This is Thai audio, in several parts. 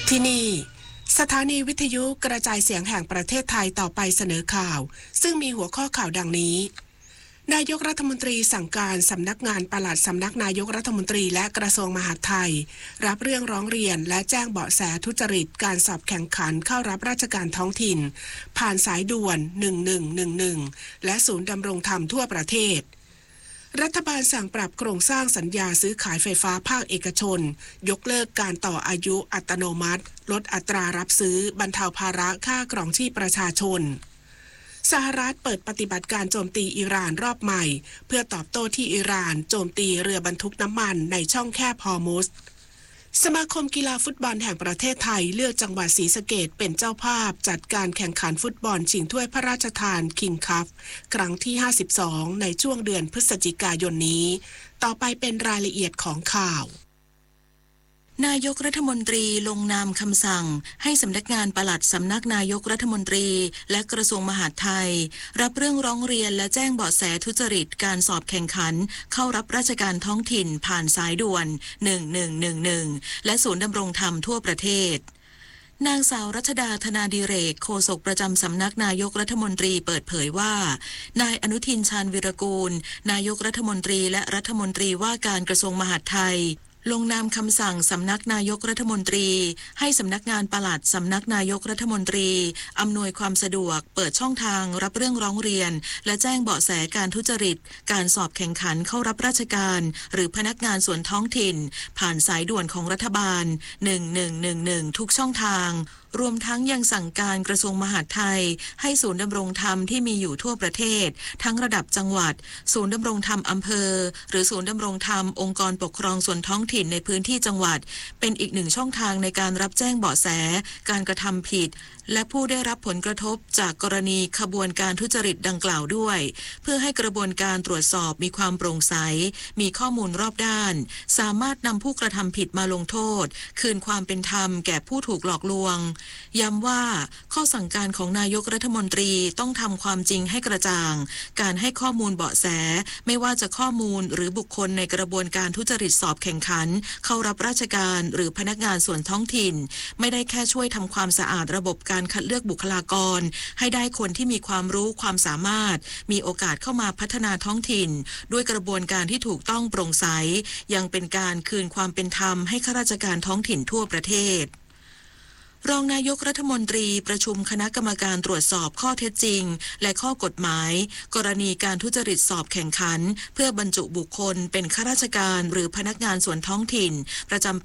ที่นี่สถานีวิทยุกระจายเสียงแห่งประเทศไทยต่อไปเสนอข่าวซึ่งมีหัวข้อข่าวดังนี้นายกรัฐมนตรีสั่งการสำนักงานปลัดสำนักนายกรัฐมนตรีและกระทรวงมหาดไทยรับเรื่องร้องเรียนและแจ้งเบาะแสทุจริตการสอบแข่งขันเข้ารับราชการท้องถิ่นผ่านสายด่วน1111และศูนย์ดำรงธรรมทั่วประเทศรัฐบาลสั่งปรับโครงสร้างสัญญาซื้อขายไฟฟ้าภาคเอกชนยกเลิกการต่ออายุอัตโนมัติลดอัตรารับซื้อบรรเทาภาระค่าครองชีพประชาชนสหรัฐเปิดปฏิบัติการโจมตีอิหร่านรอบใหม่เพื่อตอบโต้ที่อิหร่านโจมตีเรือบรรทุกน้ำมันในช่องแคบฮอร์มุซสมาคมกีฬาฟุตบอลแห่งประเทศไทยเลือกจังหวัดศรีสะเกษเป็นเจ้าภาพจัดการแข่งขันฟุตบอลชิงถ้วยพระราชทานคิงคัพครั้งที่52ในช่วงเดือนพฤศจิกายนนี้ต่อไปเป็นรายละเอียดของข่าวนายกรัฐมนตรีลงนามคำสั่งให้สำนักงานปลัดสำนักนายกรัฐมนตรีและกระทรวงมหาดไทยรับเรื่องร้องเรียนและแจ้งเบาะแสทุจริตการสอบแข่งขันเข้ารับราชการท้องถิ่นผ่านสายด่วน1111และศูนย์ดำรงธรรมทั่วประเทศนางสาวรัชดาธนาดิเรกโฆษกประจำสำนักนายกรัฐมนตรีเปิดเผยว่านายอนุทินชาญวิรากูลนายกรัฐมนตรีและรัฐมนตรีว่าการกระทรวงมหาดไทยลงนามคำสั่งสำนักนายกรัฐมนตรีให้สำนักงานปลัดสำนักนายกรัฐมนตรีอำนวยความสะดวกเปิดช่องทางรับเรื่องร้องเรียนและแจ้งเบาะแสการทุจริตการสอบแข่งขันเข้ารับราชการหรือพนักงานส่วนท้องถิ่นผ่านสายด่วนของรัฐบาล1111ทุกช่องทางรวมทั้งยังสั่งการกระทรวงมหาดไทยให้ศูนย์ดำรงธรรมที่มีอยู่ทั่วประเทศทั้งระดับจังหวัดศูนย์ดำรงธรรมอำเภอหรือศูนย์ดำรงธรรมองค์กรปกครองส่วนท้องถิ่นในพื้นที่จังหวัดเป็นอีกหนึ่งช่องทางในการรับแจ้งเบาะแสการกระทำผิดและผู้ได้รับผลกระทบจากกรณีขบวนการทุจริตดังกล่าวด้วยเพื่อให้กระบวนการตรวจสอบมีความโปร่งใสมีข้อมูลรอบด้านสามารถนำผู้กระทำผิดมาลงโทษคืนความเป็นธรรมแก่ผู้ถูกหลอกลวงย้ำว่าข้อสั่งการของนายกรัฐมนตรีต้องทำความจริงให้กระจ่างการให้ข้อมูลเบาะแสไม่ว่าจะข้อมูลหรือบุคคลในกระบวนการทุจริตสอบแข่งขันเข้ารับราชการหรือพนักงานส่วนท้องถิ่นไม่ได้แค่ช่วยทำความสะอาดระบบการคัดเลือกบุคลากรให้ได้คนที่มีความรู้ความสามารถมีโอกาสเข้ามาพัฒนาท้องถิ่นด้วยกระบวนการที่ถูกต้องโปร่งใสยังเป็นการคืนความเป็นธรรมให้ข้าราชการท้องถิ่นทั่วประเทศรองนายกรัฐมนตรีประชุมคณะกรรมการตรวจสอบข้อเท็จจริงและข้อกฎหมายกรณีการทุจริตสอบแข่งขันเพื่อบรรจุบุคคลเป็นข้าราชการหรือพนักงานส่วนท้องถิ่นประจำปี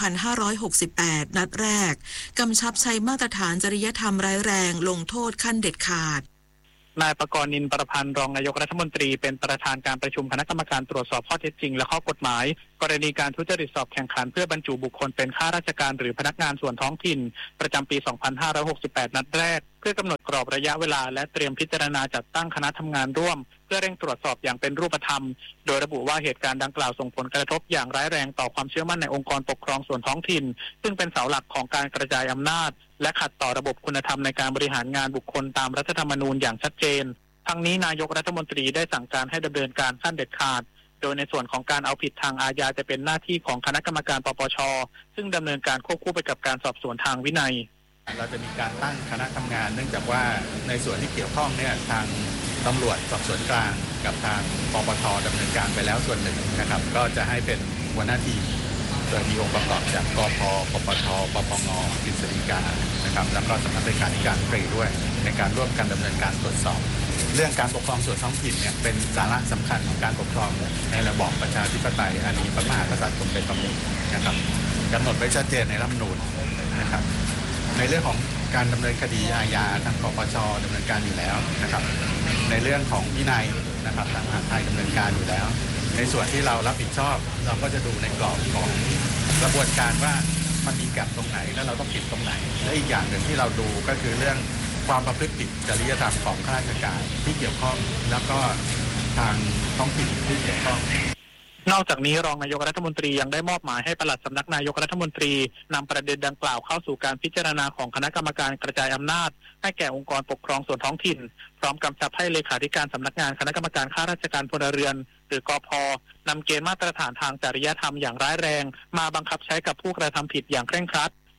2568 นัดแรกกำชับใช้มาตรฐานจริยธรรมร้ายแรงลงโทษขั้นเด็ดขาดนายประกรณ์ นินประพันธ์รองนายกรัฐมนตรีเป็นประธานการประชุมคณะกรรมการตรวจสอบข้อเท็จจริงและข้อกฎหมายกรณีการทุจริตสอบแข่งขันเพื่อบรรจุบุคคลเป็นข้าราชการหรือพนักงานส่วนท้องถิ่นประจำปี 2568 นัดแรกเพื่อกำหนดกรอบระยะเวลาและเตรียมพิจารณาจัดตั้งคณะทำงานร่วมเพื่อเร่งตรวจสอบอย่างเป็นรูปธรรมโดยระบุว่าเหตุการณ์ดังกล่าวส่งผลกระทบอย่างร้ายแรงต่อความเชื่อมั่นในองค์กรปกครองส่วนท้องถิ่นซึ่งเป็นเสาหลักของการกระจายอำนาจและขัดต่อระบบคุณธรรมในการบริหารงานบุคคลตามรัฐธรรมนูญอย่างชัดเจนทั้งนี้นายกรัฐมนตรีได้สั่งการให้ดำเนินการขั้นเด็ดขาดโดยในส่วนของการเอาผิดทางอาญาจะเป็นหน้าที่ของคณะกรรมการปปช.ซึ่งดำเนินการควบคู่ไปกับการสอบสวนทางวินัยเราจะมีการตั้งคณะทำงานเนื่องจากว่าในส่วนที่เกี่ยวข้องเนี่ยทางตำรวจสอบสวนกลางกับทางปปช.ดำเนินการไปแล้วส่วนหนึ่งนะครับก็จะให้เป็นหัวหน้าทีมโดยมีองค์ประกอบจากกพ.ปปช.ปปง.กฤษฎีกานะครับแล้วก็สำนักเลขาธิการตรีด้วยในการร่วมกันดำเนินการตรวจสอบเรื่องการปกครองส่วนท้องถิ่นเนี่ยเป็นสาระสำคัญของการปกครองในระบอบประชาธิปไตยอันนี้พระมหากษัตริย์ทรงเป็นประมุขนะครับกำหนดไว้ชัดเจนในรัฐธรรมนูญนะครับในเรื่องของการดำเนินคดีอาญาทางปปช.ดำเนินการอยู่แล้วนะครับในเรื่องของวินัยนะครับทางมหาดไทยดำเนินการอยู่แล้วในส่วนที่เรารับผิดชอบเราก็จะดูในกรอบของกระบวนการว่ามันมีแก็บตรงไหนแล้วเราต้องปิดตรงไหนและอีกอย่างหนึ่งที่เราดูก็คือเรื่องความประพฤติผิดจริยธรรมของข้าราชการที่เกี่ยวข้องแล้วก็ทางท้องถิ่นที่เกี่ยวข้องนอกจากนี้รองนายกรัฐมนตรียังได้มอบหมายให้ปลัดสำนักนายกรัฐมนตรีนำประเด็นดังกล่าวเข้าสู่การพิจารณาของคณะกรรมการกระจายอำนาจให้แก่องค์กรปกครองส่วนท้องถิ่นพร้อมกำชับให้เลขาธิการสำนักงานคณะกรรมการข้าราชการพลเรือนหรือกพ.นำเกณฑ์มาตรฐานทางจริยธรรมอย่างร้ายแรงมาบังคับใช้กับผู้กระทำผิดอย่างเคร่งครัด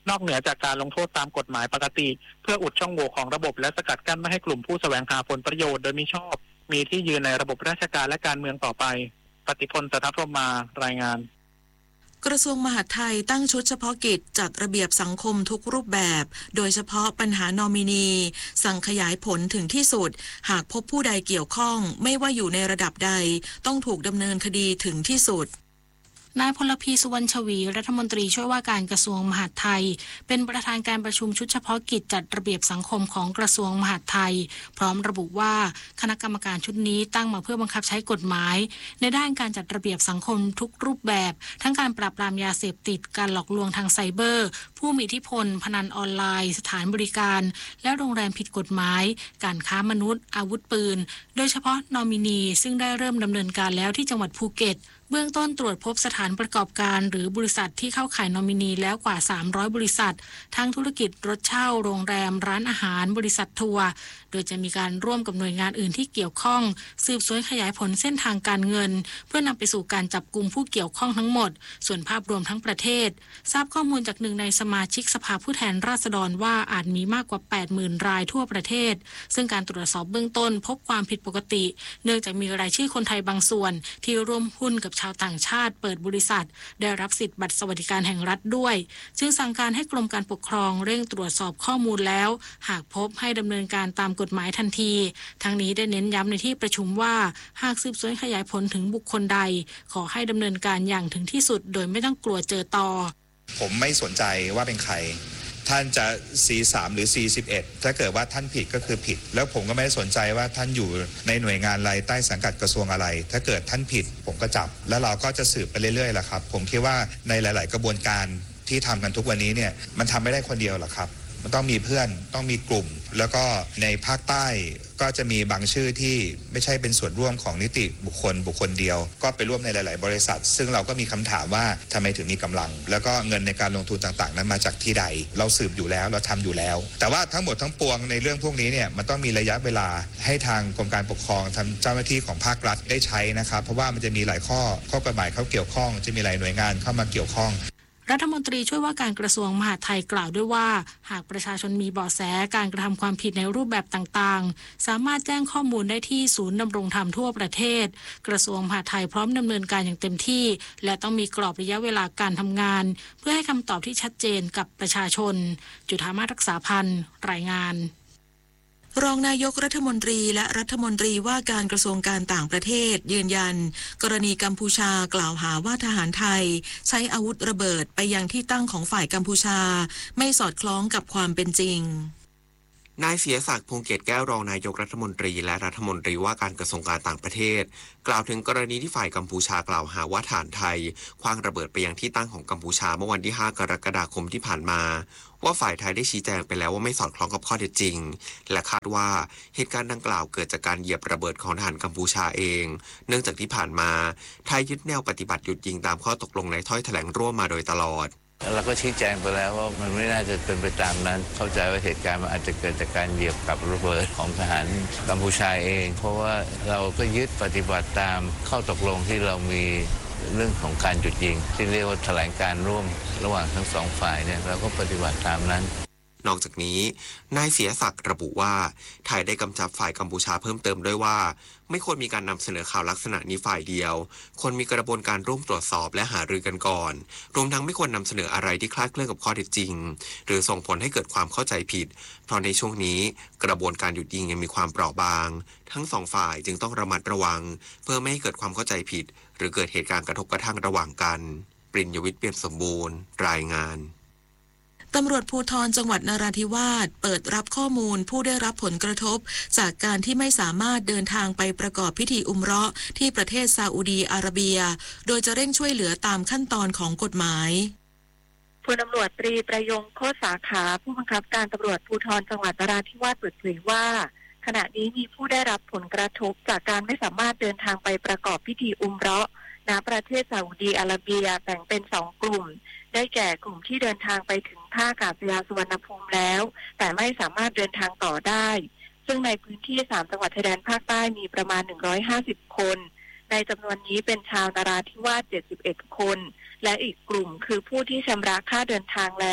นอกเหนือจากการลงโทษตามกฎหมายปกติเพื่ออุดช่องโหว่ของระบบและสกัดกั้นไม่ให้กลุ่มผู้แสวงหาผลประโยชน์โดยมิชอบมีที่ยืนในระบบราชการและการเมืองต่อไปปฏิพล สัทธพรหมมารายงานกระทรวงมหาดไทยตั้งชุดเฉพาะกิจจัดระเบียบสังคมทุกรูปแบบโดยเฉพาะปัญหานอมินีสั่งขยายผลถึงที่สุดหากพบผู้ใดเกี่ยวข้องไม่ว่าอยู่ในระดับใดต้องถูกดำเนินคดีถึงที่สุดนายพลพีสุวรรณชวีรัฐมนตรีช่วยว่าการกระทรวงมหาดไทยเป็นประธานการประชุมชุดเฉพาะกิจจัดระเบียบสังคมของกระทรวงมหาดไทยพร้อมระบุว่าคณะกรรมการชุดนี้ตั้งมาเพื่อบังคับใช้กฎหมายในด้านการจัดระเบียบสังคมทุกรูปแบบทั้งการปราบปรามยาเสพติดการหลอกลวงทางไซเบอร์ผู้มีอิทธิพลพนันออนไลน์สถานบริการและโรงแรมผิดกฎหมายการค้ามนุษย์อาวุธปืนโดยเฉพาะนอมินีซึ่งได้เริ่มดำเนินการแล้วที่จังหวัดภูเก็ตเบื้องต้นตรวจพบสถานประกอบการหรือบริษัทที่เข้าข่ายนอมินีแล้วกว่า300บริษัททั้งธุรกิจรถเช่าโรงแรมร้านอาหารบริษัททัวร์โดยจะมีการร่วมกับหน่วยงานอื่นที่เกี่ยวข้องสืบสวนขยายผลเส้นทางการเงินเพื่อนำไปสู่การจับกุมผู้เกี่ยวข้องทั้งหมดส่วนภาพรวมทั้งประเทศทราบข้อมูลจากหนึ่งในสมาชิกสภาผู้แทนราษฎรว่าอาจมีมากกว่า 80,000 รายทั่วประเทศซึ่งการตรวจสอบเบื้องต้นพบความผิดปกติเนื่องจากมีรายชื่อคนไทยบางส่วนที่ร่วมหุ้นกับชาวต่างชาติเปิดบริษัทได้รับสิทธิบัตรสวัสดิการแห่งรัฐด้วยจึงสั่งการให้กรมการปกครองเร่งตรวจสอบข้อมูลแล้วหากพบให้ดำเนินการตามกฎหมายทันทีทั้งนี้ได้เน้นย้ำในที่ประชุมว่าหากสืบสวนขยายผลถึงบุคคลใดขอให้ดำเนินการอย่างถึงที่สุดโดยไม่ต้องกลัวเจอต่อผมไม่สนใจว่าเป็นใครท่านจะ C3 หรือ C11 ถ้าเกิดว่าท่านผิดก็คือผิดแล้วผมก็ไม่ได้สนใจว่าท่านอยู่ในหน่วยงานอะไรใต้สังกัดกระทรวงอะไรถ้าเกิดท่านผิดผมก็จับแล้วเราก็จะสืบไปเรื่อยๆแหละครับผมคิดว่าในหลายๆกระบวนการที่ทำกันทุกวันนี้เนี่ยมันทำไม่ได้คนเดียวหรอกครับมันต้องมีเพื่อนต้องมีกลุ่มแล้วก็ในภาคใต้ก็จะมีบางชื่อที่ไม่ใช่เป็นส่วนร่วมของนิติบุคคลเดียวก็ไปร่วมในหลายๆบริษัทซึ่งเราก็มีคำถามว่าทำไมถึงมีกำลังแล้วก็เงินในการลงทุนต่างๆนั้นมาจากที่ใดเราสืบอยู่แล้วเราทำอยู่แล้วแต่ว่าทั้งหมดทั้งปวงในเรื่องพวกนี้เนี่ยมันต้องมีระยะเวลาให้ทางกรมการปกครองทางเจ้าหน้าที่ของภาครัฐได้ใช้นะครับเพราะว่ามันจะมีหลายข้อกฎหมายเขาเกี่ยวข้องจะมีหลายหน่วยงานเข้ามาเกี่ยวข้องรัฐมนตรีช่วยว่าการกระทรวงมหาดไทยกล่าวด้วยว่าหากประชาชนมีเบาะแสการกระทำความผิดในรูปแบบต่างๆสามารถแจ้งข้อมูลได้ที่ศูนย์ดำรงธรรมทั่วประเทศกระทรวงมหาดไทยพร้อมดำเนินการอย่างเต็มที่และต้องมีกรอบระยะเวลาการทำงานเพื่อให้คำตอบที่ชัดเจนกับประชาชนจุฑามาศรักษาพันธ์รายงานรองนายกรัฐมนตรีและรัฐมนตรีว่าการกระทรวงการต่างประเทศยืนยันกรณีกัมพูชากล่าวหาว่าทหารไทยใช้อาวุธระเบิดไปยังที่ตั้งของฝ่ายกัมพูชาไม่สอดคล้องกับความเป็นจริงนายเสียศักดิ์พงษ์เกตแก้วรองนายกรัฐมนตรีและรัฐมนตรีว่าการกระทรวงการต่างประเทศกล่าวถึงกรณีที่ฝ่ายกัมพูชากล่าวหาว่าทหารไทยขว้างระเบิดไปยังที่ตั้งของกัมพูชาเมื่อวันที่5 กรกฎาคมที่ผ่านมาว่าฝ่ายไทยได้ชี้แจงไปแล้วว่าไม่สอดคล้องกับข้อเท็จจริงและคาดว่าเหตุการณ์ดังกล่าวเกิดจากการเหยียบระเบิดของทหารกัมพูชาเองเนื่องจากที่ผ่านมาไทยยึดแนวปฏิบัติหยุดยิงตามข้อตกลงในถ้อยแถลงร่วมมาโดยตลอดเราก็ชี้แจงไปแล้วว่ามันไม่น่าจะเป็นไปตามนั้นเข้าใจว่าเหตุการณ์มันอาจจะเกิดจากการเหยียบกับระเบิดของทหารกัมพูชาเองเพราะว่าเราก็ยึดปฏิบัติตามข้อตกลงที่เรามีเรื่องของการหยุดยิงที่เรียกว่าแถลงการร่วมระหว่างทั้งสองฝ่ายเนี่ยเราก็ปฏิบัติตามนั้นนอกจากนี้นายเสียศักดิ์ระบุว่าไทยได้กำชับฝ่ายกัมพูชาเพิ่มเติมด้วยว่าไม่ควรมีการนำเสนอข่าวลักษณะนี้ฝ่ายเดียวควรมีกระบวนการร่วมตรวจสอบและหารือกันก่อนรวมทั้งไม่ควรนำเสนออะไรที่คลาดเคลื่อนกับข้อเท็จจริงหรือส่งผลให้เกิดความเข้าใจผิดเพราะในช่วงนี้กระบวนการหยุดยิงยังมีความเปราะบางทั้งสองฝ่ายจึงต้องระมัดระวังเพื่อไม่ให้เกิดความเข้าใจผิดหรือเกิดเหตุการณ์กระทบกระทั่งระหว่างกันปริญญวิทย์เปี่ยมสมบูรณ์รายงานตำรวจภูธรจังหวัดนราธิวาสเปิดรับข้อมูลผู้ได้รับผลกระทบจากการที่ไม่สามารถเดินทางไปประกอบพิธีอุมเราะห์ที่ประเทศซาอุดีอาระเบียโดยจะเร่งช่วยเหลือตามขั้นตอนของกฎหมายพลตำรวจตรีประยงโคตรสาขาผู้บังคับการตำรวจภูธรจังหวัดนราธิวาสเปิดเผยว่าขณะนี้มีผู้ได้รับผลกระทบจากการไม่สามารถเดินทางไปประกอบพิธีอุมเราะห์ณประเทศซาอุดีอาระเบียแบ่งเป็น2กลุ่มได้แก่กลุ่มที่เดินทางไปถึงท่าอากาศยานสุวรรณภูมิแล้วแต่ไม่สามารถเดินทางต่อได้ซึ่งในพื้นที่3จังหวัดชายแดนภาคใต้มีประมาณ150คนในจำนวนนี้เป็นชาวนราธิวาส71คนและอีกกลุ่มคือผู้ที่ชำระค่าเดินทางแล้ว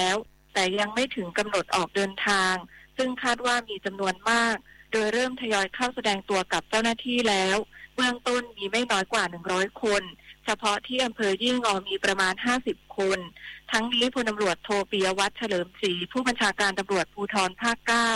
แต่ยังไม่ถึงกำหนดออกเดินทางซึ่งคาดว่ามีจำนวนมากโดยเริ่มทยอยเข้าแสดงตัวกับเจ้าหน้าที่แล้วเบื้องต้นมีไม่น้อยกว่า100คนเฉพาะที่อำเภอยี่งอมีประมาณ50คนทั้งนี้พลตำรวจโทปิยวัฒน์เฉลิมศรีผู้บัญชาการตำรวจภูธรภาค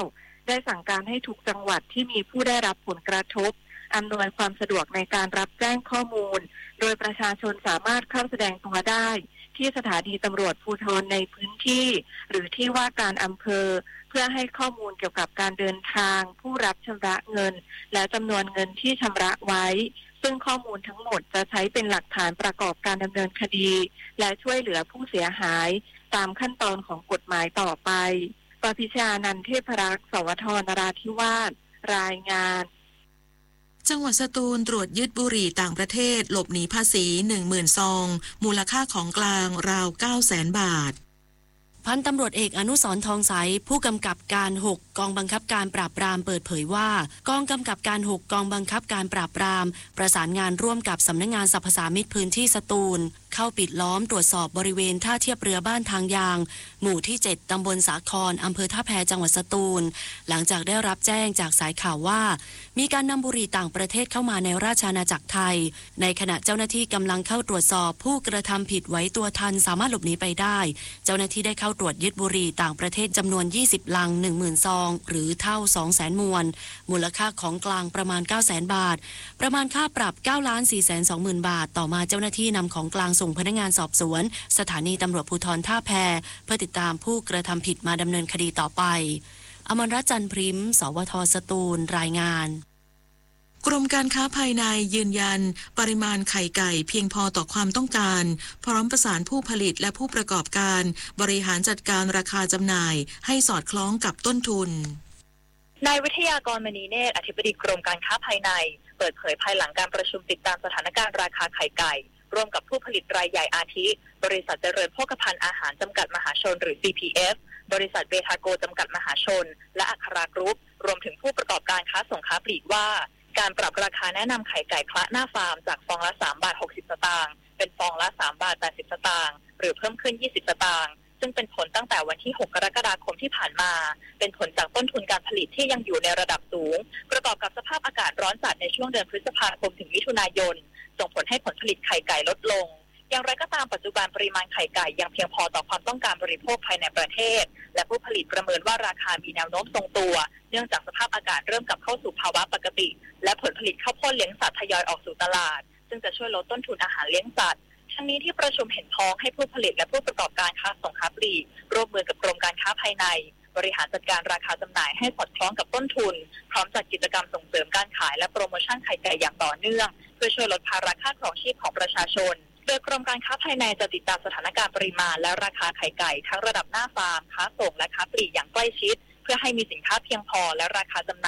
9ได้สั่งการให้ทุกจังหวัดที่มีผู้ได้รับผลกระทบอำนวยความสะดวกในการรับแจ้งข้อมูลโดยประชาชนสามารถเข้าแสดงตัวได้ที่สถานีตำรวจภูธรในพื้นที่หรือที่ว่าการอำเภอเพื่อให้ข้อมูลเกี่ยวกับการเดินทางผู้รับชำระเงินและจำนวนเงินที่ชำระไว้ซึ่งข้อมูลทั้งหมดจะใช้เป็นหลักฐานประกอบการดำเนินคดีและช่วยเหลือผู้เสียหายตามขั้นตอนของกฎหมายต่อไปปพิชานันท์เทพรักษ์ สวท นราธิวาสรายงานจังหวัดสตูลตรวจยึดบุหรี่ต่างประเทศหลบหนีภาษี 10,000 ซองมูลค่าของกลางราว 900,000 บาทพันตำรวจเอกอนุสรณ์ทองใสผู้กำกับการ6กองบังคับการปราบปรามเปิดเผยว่ากองกำกับการ6กองบังคับการปราบปรามประสานงานร่วมกับสำนักงานสรรพสามิตพื้นที่สตูลเข้าปิดล้อมตรวจสอบบริเวณท่าเทียบเรือบ้านทางยางหมู่ที่7ตำบลสาครอำเภอท่าแพจังหวัดสตูลหลังจากได้รับแจ้งจากสายข่าวว่ามีการนำบุหรี่ต่างประเทศเข้ามาในราชอาณาจักรไทยในขณะเจ้าหน้าที่กำลังเข้าตรวจสอบผู้กระทำผิดไว้ตัวทันสามารถหลบหนีไปได้เจ้าหน้าที่ได้เข้าตรวจยึดบุหรี่ต่างประเทศจำนวน20ลัง 10,000 ซองหรือเท่า 200,000 มวลมูลค่าของกลางประมาณ 900,000 บาทประมาณค่าปรับ 9,420,000 บาทต่อมาเจ้าหน้าที่นำของกลางส่งพนักงานสอบสวนสถานีตำรวจภูธรท่าแพเพื่อติดตามผู้กระทำผิดมาดำเนินคดีต่อไปอมรรัตน์ จันทร์พริมสวท สตูลรายงานกรมการค้าภายในยืนยันปริมาณไข่ไก่เพียงพอต่อความต้องการพร้อมประสานผู้ผลิตและผู้ประกอบการบริหารจัดการราคาจำหน่ายให้สอดคล้องกับต้นทุนนายวิทยากรมณีเนตรอธิบดีกรมการค้าภายในเปิดเผยภายหลังการประชุมติดตามสถานการณ์ราคาไข่ไก่ร่วมกับผู้ผลิตรายใหญ่อาทิบริษัทเจริญโภคภัณฑ์อาหารจำกัดมหาชนหรือ CPF บริษัทเบทาโกจำกัดมหาชนและอัครากรุ๊ปรวมถึงผู้ประกอบการค้าส่งค้าปลีกว่าการปรับราคาแนะนำไข่ไก่คละหน้าฟาร์มจากฟองละ3 บาท 60 สตางค์เป็นฟองละ3 บาท 80 สตางค์หรือเพิ่มขึ้น20 สตางค์ซึ่งเป็นผลตั้งแต่วันที่6 กรกฎาคมที่ผ่านมาเป็นผลจากต้นทุนการผลิตที่ยังอยู่ในระดับสูงประกอบกับสภาพอากาศร้อนจัดในช่วงเดือนพฤษภาคมถึงมิถุนายนส่งผลให้ผลผลิตไข่ไก่ลดลงอย่างไรก็ตามปัจจุบันปริมาณไข่ไก่ยังเพียงพอต่อความต้องการบริโภคภายในประเทศและผู้ผลิตประเมินว่าราคามีแนวโน้มทรงตัวเนื่องจากสภาพอากาศเริ่มกลับเข้าสู่ภาวะปกติและผลผลิตข้าวโพดเลี้ยงสัตว์ทยอยออกสู่ตลาดซึ่งจะช่วยลดต้นทุนอาหารเลี้ยงสัตว์ทั้งนี้ที่ประชุมเห็นพ้องให้ผู้ผลิตและผู้ประกอบการค้าส่งค้าปลีกร่วมมือกับกรมการค้าภายในบริหารจัดการราคาจำหน่ายให้สอดคล้องกับต้นทุนพร้อมจัดกิจกรรมส่งเสริมการขายและโปรโมชั่นไข่ไก่อย่างต่อเนื่องเพื่อช่วยลดภาระค่าครองชีพของประชาชนโดยกรมการค้าภายในจะติดตามสถานการณ์ปริมาณและราคาไข่ไก่ทั้งระดับหน้าฟาร์มค้าส่งและค้าปลีกอย่างใกล้ชิดเพื่อให้มีสินค้าเพียงพอและราคาจำหน่าย